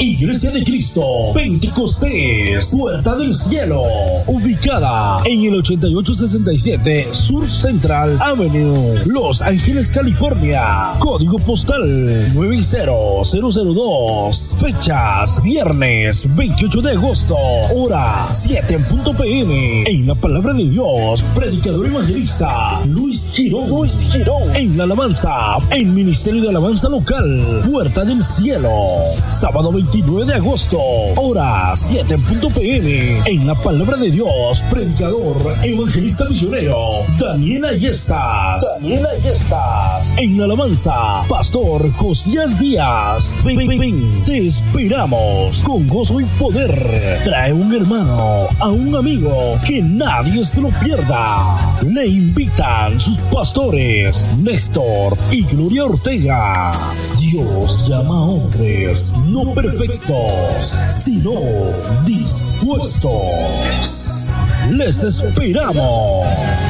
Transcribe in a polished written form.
Iglesia de Cristo Pentecostés, Puerta del Cielo, ubicada en el 8867 Sur Central Avenue, Los Ángeles, California, código postal 90002, fechas viernes 28 de agosto, hora 7 p.m. En la palabra de Dios, predicador evangelista Luis Girón, en la alabanza, el Ministerio de Alabanza Local, Puerta del Cielo, sábado 29 de agosto, hora 7 p.m. En la palabra de Dios, predicador evangelista misionero Daniel Ayestas, en la alabanza, pastor Josías Díaz. Ven, te esperamos con gozo y poder. Trae un hermano, a un amigo, que nadie se lo pierda. Le invitan sus pastores Néstor y Gloria Ortega. Dios llama a hombres no perfectos, sino dispuestos. Les esperamos.